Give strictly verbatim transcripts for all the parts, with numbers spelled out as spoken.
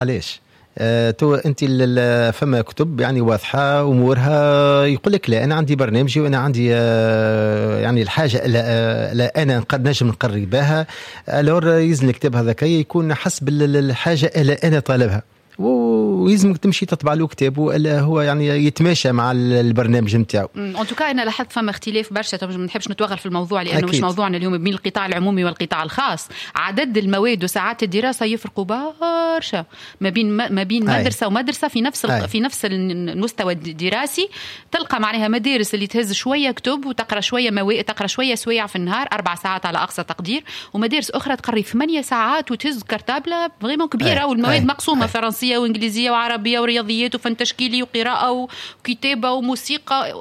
علاش أه تو انت فما كتب يعني واضحه امورها، يقول لك لا انا عندي برنامجي وانا عندي أه يعني الحاجه لا, لا انا قد نجم نقري بها، الور يلزم الكتاب هذاك يكون حسب الحاجه اللي انا طالبها، ويلزمك تمشي تطبع له كتاب ولا هو يعني يتماشى مع البرنامج نتاعو. ان توكا انا لاحظت فما اختلاف برشا، ما نحبش نتوغل في الموضوع لانه أكيد. مش موضوعنا اليوم بين القطاع العمومي والقطاع الخاص. عدد المواد وساعات الدراسه يفرقوا برشا ما بين ما بين مدرسه ومدرسه في نفس أي. في نفس المستوى الدراسي. تلقى معناها مدارس اللي تهز شويه كتب وتقرا شويه مواد، تقرا شويه سوايع في النهار اربع ساعات على اقصى تقدير، ومدارس اخرى تقري ثمانية ساعات وتهز كرتابله فريمون كبيره، والمواد مقسومه فرنسيه وانجليزيه وعربيه ورياضيات وفن تشكيلي وقراءه وكتابه وموسيقى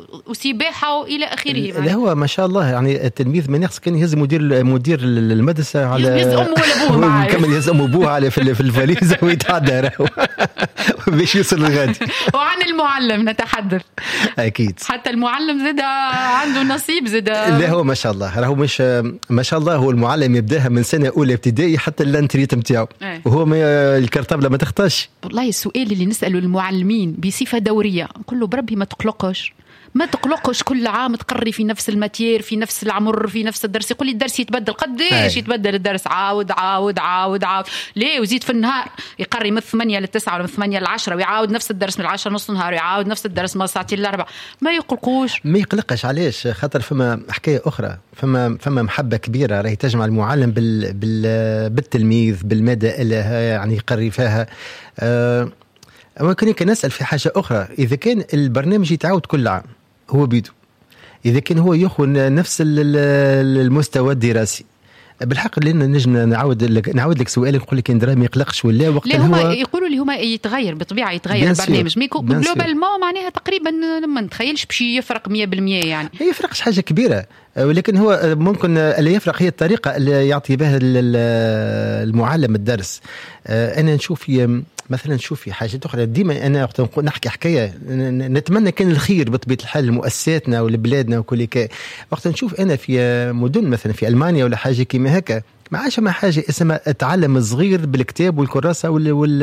وسباحه والى اخره. اللي هو ما شاء الله يعني التلميذ ما يخص كان يهز مدير مدير المدرسه على يهز امه ولا ابوه معاه كمل يهز امه وابوه على في الفاليزه ويتعدى باش يوصل لغادي. وعن المعلم نتحدث اكيد، حتى المعلم زاد عنده نصيب زاد. لا هو ما شاء الله راهو مش ما شاء الله، هو المعلم يبداها من سنه اولى ابتدائي حتى اللانتريت نتاعو، وهو ما الكرتابله ما تخطاش. والله السؤال اللي نسأله المعلمين بصفة دورية نقول له بربي ما تقلقش ما تقلقش كل عام تقري في نفس الماتير في نفس العمر في نفس الدرس. يقول لي الدرس يتبدل قديش يتبدل الدرس، عاود عاود عاود عاود ليه وزيد في النهار يقري من الثمانية للتسعة ولا من الثمانية للعشرة ويعاود نفس الدرس من العشرة نص نهار ويعاود نفس الدرس من الساعتين للأربعة. ما يقلقوش ما يقلقش. علاش؟ خاطر فما حكاية أخرى، فما فما محبة كبيرة راهي تجمع المعلم بال بال بالتلميذ بالمادة اللي يعني يقري فيها. أه ممكن كان نسأل في حاجة أخرى، إذا كان البرنامج يتعاود كل عام هو بيدو، إذا كان هو يأخذ نفس المستوى الدراسي بالحق لنا نجم نعاود لك نعاود لك سؤال نقول لك إن ما يقلقش ولا وقت اللي هما يقولوا لي هما يتغير بطبيعة يتغير البرنامج ميكو جلوبال ما معناها تقريبا ما نتخيلش بشي يفرق مية بالمية يعني هي يفرقش حاجة كبيرة، ولكن هو ممكن اللي يفرق هي الطريقة اللي يعطي بها المعلم الدرس. أنا نشوف مثلا نشوف في حاجات أخرى ديما أنا وقت نحكي حكاية نتمنى كان الخير بطبيعة الحال لمؤسساتنا ولبلادنا وكل كا. وقت نشوف أنا في مدن مثلا في ألمانيا ولا حاجة كيما هكا ما عادش ما حاجة اسمها تعلم الصغير بالكتاب والكراسة وال وال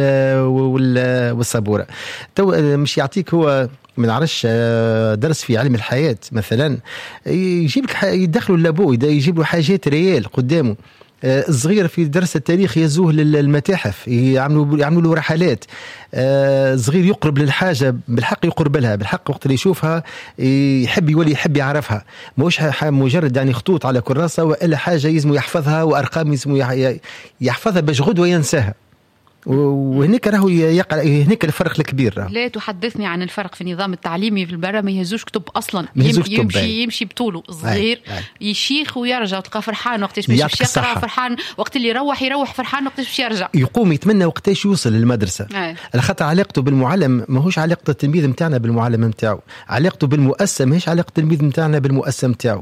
وال والصبورة. تو مش يعطيك هو من عرش درس في علم الحياة مثلا يجيب لك يدخلوا اللابو يجيب له حاجات ريال قدامه. الصغير في درس التاريخ يزوه للمتاحف يعملوا يعملوا له رحلات. صغير يقرب للحاجة بالحق يقرب لها بالحق وقت اللي يشوفها يحب يولي يحب يعرفها، مش مجرد يعني خطوط على كراسة وإلا حاجة يزمو يحفظها وأرقام يزمو يحفظها باش غدوة ينساها. وهناك راهو يقع هناك الفرق الكبير راهو. لا تحدثني عن الفرق في النظام التعليمي في البرا، ما يهزوش كتب اصلا يمشي يمشي, يمشي بطوله صغير يشيخ ويرجع وتلقى فرحان وقتاش باش يقرا فرحان، وقت اللي يروح يروح فرحان وقتاش باش يرجع يقوم يتمنى وقتاش يوصل للمدرسه. على خاطر علاقته بالمعلم ماهوش علاقه التلميذ نتاعنا بالمعلم نتاعو، علاقته بالمؤسسه ماهيش علاقه التلميذ نتاعنا بالمؤسسه نتاعو.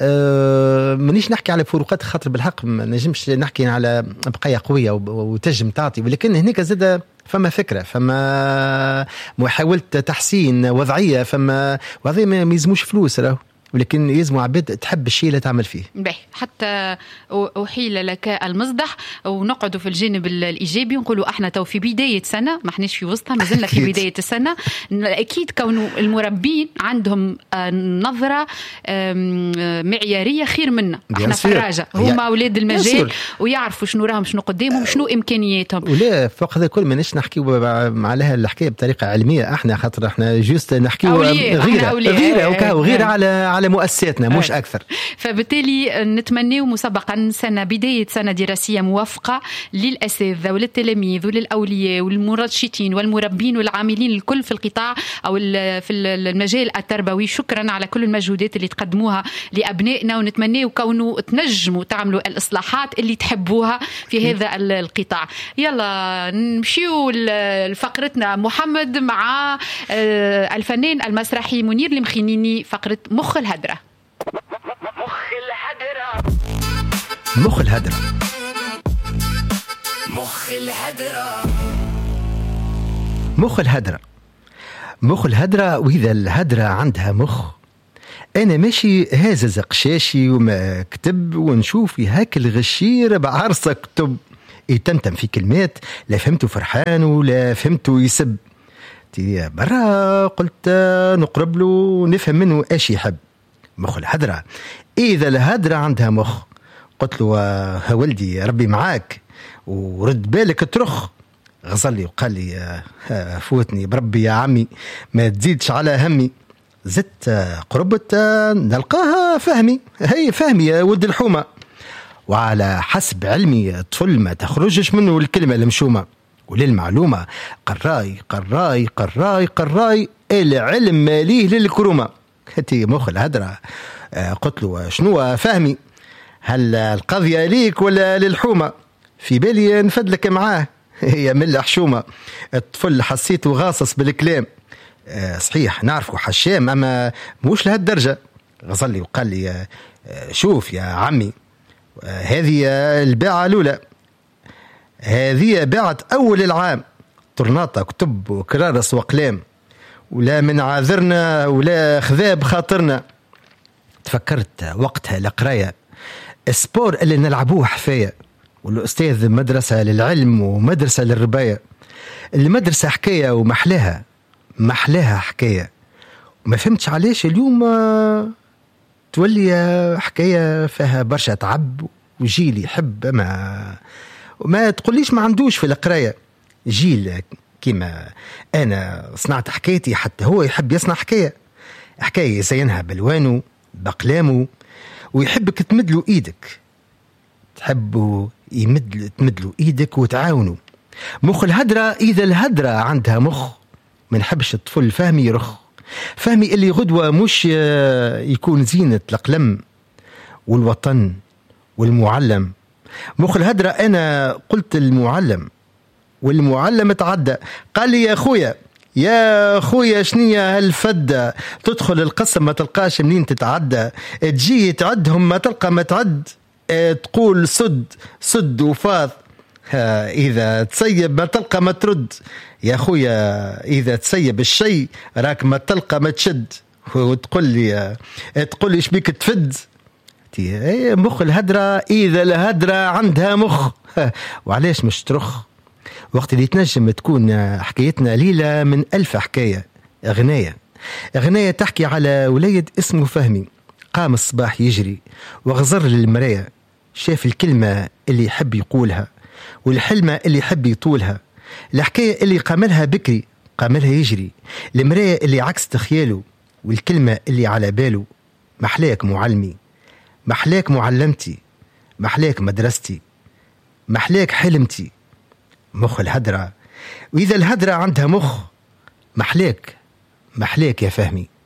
أه مانيش نحكي على فروقات خاطر بالحق ما نجمش نحكي على بقايا قويه وتجم تعطي، ولكن هناك زاد فما فكرة فما محاولة تحسين وضعية فما وهذا ما يزموش فلوس راهو، ولكن يزموا عباد تحب الشيء اللي تعمل فيه. باهي حتى أحيل لك المصدح ونقعدوا في الجانب الإيجابي ونقولوا احنا تو في بداية سنة ما احناش في وسطها ما زلنا في بداية السنة. أكيد كونوا المربين عندهم نظرة معيارية خير منا احنا فراجة هما أولاد المجال ويعرفوا شنو راهم شنو قدامهم شنو إمكانياتهم. ولا فوق هذا كل ما نش نحكي مع لها الحكاية بطريقة علمية احنا خاطر احنا جوست نحكي غير غير وغير على على مؤسساتنا مش أي. أكثر. فبالتالي نتمنى مسبقا سنة بداية سنة دراسية موفقة للأساتذة وللتلاميذ وللأولياء والمرشدين والمربين والعاملين الكل في القطاع أو في المجال التربوي. شكرا على كل المجهودات اللي تقدموها لأبنائنا، ونتمنى كونوا تنجموا تعملوا الإصلاحات اللي تحبوها في هذا القطاع. يلا نمشيو لفقرتنا محمد مع الفنان المسرحي منير المخينيني فقرة مخ الهدرة. مخ الهدرة مخ الهدرة مخ الهدرة مخ الهدرة مخ الهدرة. وإذا الهدرة عندها مخ أنا ماشي هازز قشاشي وما كتب ونشوف هاك الغشير بعرصة كتب يتمتم في كلمات لا فهمته فرحان ولا فهمته يسب. تي برا قلت نقرب له نفهم منه ايش يحب. مخ الهدرة إذا الهدرة عندها مخ. قلت له ها ولدي ربي معاك ورد بالك ترخ. غزل لي وقال لي فوتني بربي يا عمي ما تزيدش على همي. زدت قربت نلقاها فهمي. هي فهمي يا ولد الحومة. وعلى حسب علمي الطفل ما تخرجش منه الكلمة المشومة. وللمعلومة قراي قراي قراي قراي العلم ماليه للكرومة. هاتي مخ الهدرة. قلت له شنو فهمي؟ هل القضية ليك ولا للحومة؟ في بالي نفدلك معاه هي من حشومة. الطفل حسيته غاصص بالكلام. صحيح نعرفه حشام أما موش لهالدرجة. غزل لي وقال لي شوف يا عمي هذه الباعة الأولى، هذه باعة أول العام طرناطة كتب وكرارس وقلام ولا من عاذرنا ولا خذاب خاطرنا. تفكرت وقتها القراية السبور اللي نلعبوه حفاية والأستاذ مدرسة للعلم ومدرسة للرباية. المدرسة حكاية ومحلاها محلاها حكاية وما فهمتش علاش اليوم تولي حكاية فيها برشا تعب وجيل يحب ما وما تقوليش ما عندوش في القراية. جيل كيما أنا صنعت حكايتي حتى هو يحب يصنع حكاية حكاية يزينها بلوانه بقلامه ويحبك تمدلو إيدك تحبه يمد تمدلو إيدك وتعاونوا. مخ الهدرة إذا الهدرة عندها مخ ما نحبش الطفل فهمي يرخ. فهمي اللي غدوة مش يكون زينة القلم والوطن والمعلم. مخ الهدرة أنا قلت المعلم والمعلم تعدى. قال لي يا خويا يا خويا شنية هالفدة تدخل القسم ما تلقاش منين تتعدى. تجي تعدهم ما تلقى ما تعد. تقول سد سد وفاض. إذا تسيب ما تلقى ما ترد. يا خويا إذا تسيب الشيء راك ما تلقى ما تشد. وتقول لي تقول لي شبيك تفد. مخ الهدرة إذا الهدرة عندها مخ. وعلاش مش ترخ؟ وقت اللي تنجم تكون حكايتنا ليلة من ألف حكاية. أغنية أغنية تحكي على وليد اسمه فهمي. قام الصباح يجري وغزر للمراية شاف الكلمة اللي يحب يقولها والحلمة اللي يحب يطولها. الحكاية اللي قاملها بكري قاملها يجري. المراية اللي عكس تخياله والكلمة اللي على باله. محلاك معلمي محلاك معلمتي محلاك مدرستي محلاك حلمتي. مخ الهدرة وإذا الهدرة عندها مخ محلاك محلاك يا فهمي.